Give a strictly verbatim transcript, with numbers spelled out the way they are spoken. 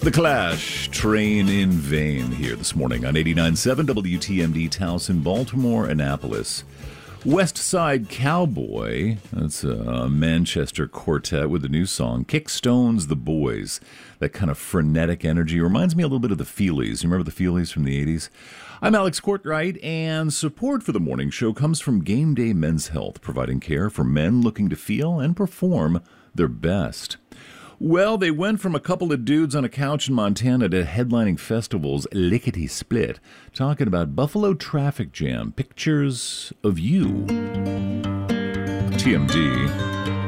The Clash, Train in Vain, here this morning on eighty-nine point seven W T M D Towson, Baltimore, Annapolis. West Side Cowboy, that's a Manchester quartet with a new song, Kickstones the Boys. That kind of frenetic energy reminds me a little bit of the Feelies. You remember the Feelies from the eighties? I'm Alex Courtwright, and support for the morning show comes from Game Day Men's Health, providing care for men looking to feel and perform their best. Well, they went from a couple of dudes on a couch in Montana to headlining festivals lickety split, talking about Buffalo Traffic Jam, Pictures of You. T M D.